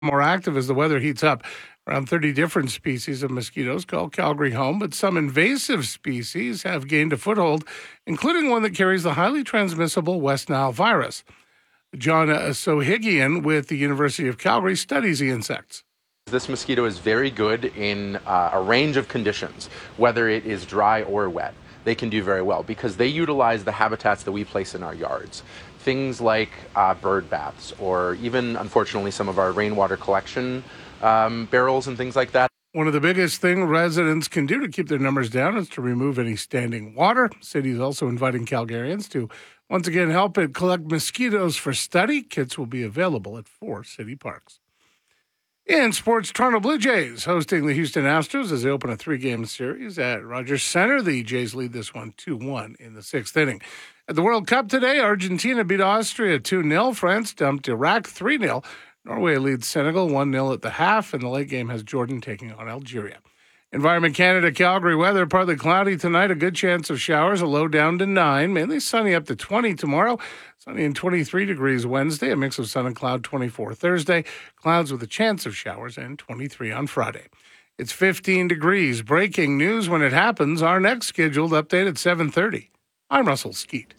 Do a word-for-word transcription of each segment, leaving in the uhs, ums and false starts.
more active as the weather heats up. Around thirty different species of mosquitoes call Calgary home, but some invasive species have gained a foothold, including one that carries the highly transmissible West Nile virus. John Sohigian with the University of Calgary studies the insects. This mosquito is very good in uh, a range of conditions, whether it is dry or wet. They can do very well because they utilize the habitats that we place in our yards. Things like uh, bird baths, or even, unfortunately, some of our rainwater collection um, barrels and things like that. One of the biggest things residents can do to keep their numbers down is to remove any standing water. The city is also inviting Calgarians to once again help it collect mosquitoes for study. Kits will be available at four city parks. In sports, Toronto Blue Jays hosting the Houston Astros as they open a three-game series at Rogers Centre. The Jays lead this one two one in the sixth inning. At the World Cup today, Argentina beat Austria two nil. France dumped Iraq three nil. Norway leads Senegal one nil at the half, and the late game has Jordan taking on Algeria. Environment Canada, Calgary weather, partly cloudy tonight, a good chance of showers, a low down to nine, mainly sunny up to twenty tomorrow, sunny and twenty-three degrees Wednesday, a mix of sun and cloud twenty-four Thursday, clouds with a chance of showers, and twenty-three on Friday. It's fifteen degrees. Breaking news when it happens. Our next scheduled update at seven thirty. I'm Russell Skeet.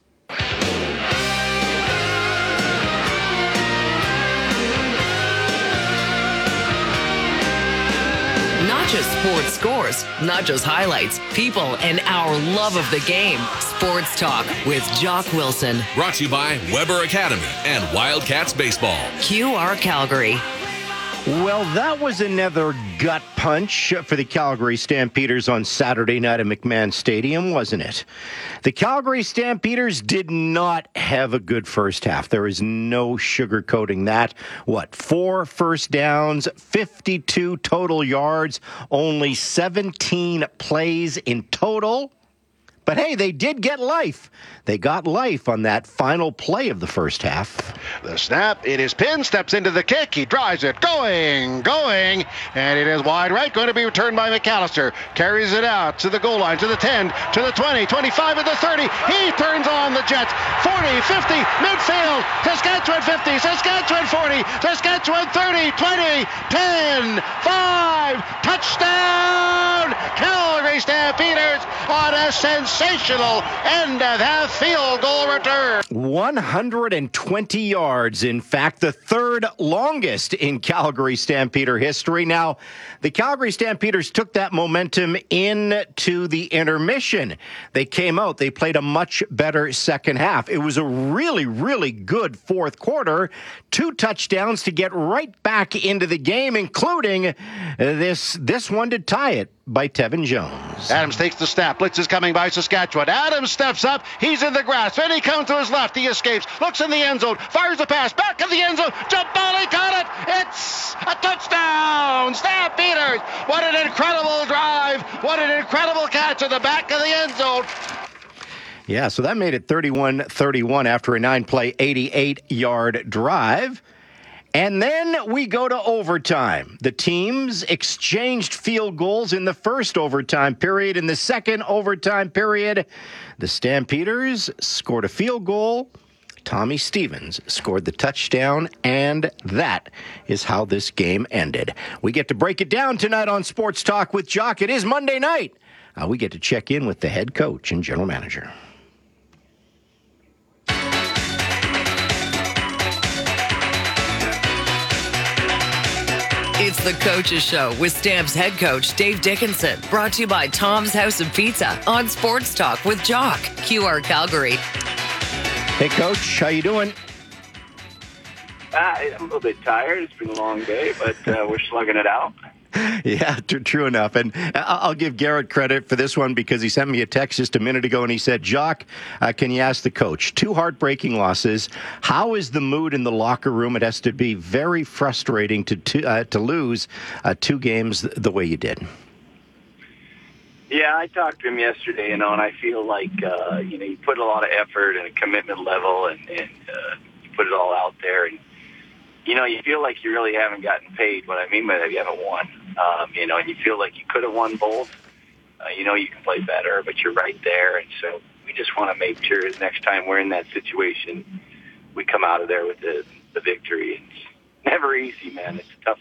Not just sports scores, not just highlights, people, and our love of the game. Sports Talk with Jock Wilson. Brought to you by Weber Academy and Wildcats Baseball. Q R Calgary. Well, that was another gut punch for the Calgary Stampeders on Saturday night at McMahon Stadium, wasn't it? The Calgary Stampeders did not have a good first half. There is no sugarcoating that. What, four first downs, fifty-two total yards, only seventeen plays in total. But hey, they did get life. They got life on that final play of the first half. The snap, it is pinned, steps into the kick, he drives it, going, going, and it is wide right, going to be returned by McAllister. Carries it out to the goal line, to the ten, to the twenty, twenty-five, and the thirty. He turns on the Jets. forty, fifty, midfield, Saskatchewan fifty, Saskatchewan forty, Saskatchewan thirty, twenty, ten, five, touchdown! Calgary Stampeders on a sensational end of half field goal return. one hundred twenty yards, in fact, the third longest in Calgary Stampeder history. Now, the Calgary Stampeders took that momentum into the intermission. They came out, they played a much better second half. It was a really, really good fourth quarter. Two touchdowns to get right back into the game, including this, this one to tie it by Tevin Jones. Adams takes the snap. Blitz is coming by Saskatchewan. Adams steps up. He's in the grass. Then he comes to his left. He escapes. Looks in the end zone. Fires the pass. Back of the end zone. Jump ball. He caught it. It's a touchdown. Stampeders. What an incredible drive. What an incredible catch at the back of the end zone. Yeah, so that made it thirty-one thirty-one after a nine-play, eighty-eight-yard drive. And then we go to overtime. The teams exchanged field goals in the first overtime period. In the second overtime period, the Stampeders scored a field goal. Tommy Stevens scored the touchdown, and that is how this game ended. We get to break it down tonight on Sports Talk with Jock. It is Monday night. Uh, we get to check in with the head coach and general manager. It's the Coach's Show with Stamps head coach Dave Dickinson. Brought to you by Tom's House of Pizza on Sports Talk with Jock. Q R Calgary. Hey, Coach, how you doing? Uh, I'm a little bit tired. It's been a long day, but uh, we're slugging it out. Yeah, t- true enough. And I'll give Garrett credit for this one because he sent me a text just a minute ago and he said, Jock, uh, can you ask the coach? Two heartbreaking losses. How is the mood in the locker room? It has to be very frustrating to to, uh, to lose uh, two games the way you did. Yeah, I talked to him yesterday, you know, and I feel like, uh, you know, you put a lot of effort and a commitment level and, and uh, you put it all out there. And, you know, you feel like you really haven't gotten paid. What I mean by that, you haven't won. Um, you know, and you feel like you could have won both. Uh, you know, you can play better, but you're right there. And so we just want to make sure next time we're in that situation, we come out of there with the, the victory. And, never easy, man. It's a tough